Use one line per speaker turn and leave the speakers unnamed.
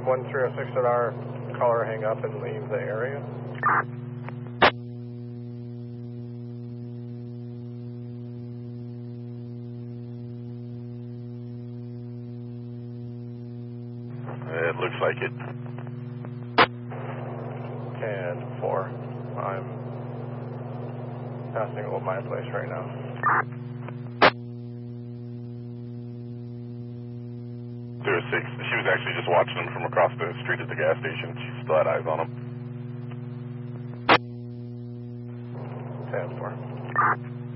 1306 at our caller hang up and leave the area.
It looks like it.
10-4. I'm passing over my place right now.
06. She was actually just watching him from across the street at the gas station. She still had eyes on him.
10-4.